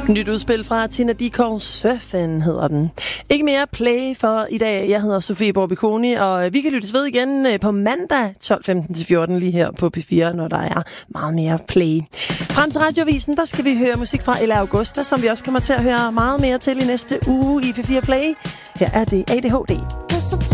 Nyt udspil fra Tina Dickow, Surfen hedder den. Ikke mere play for i dag. Jeg hedder Sofie Borbiconi, og vi kan lyttes ved igen på mandag 12:15-14 lige her på P4, når der er meget mere play. Frem til Radiovisen, der skal vi høre musik fra Ella Augusta, som vi også kommer til at høre meget mere til i næste uge i P4 Play. Her er det ADHD.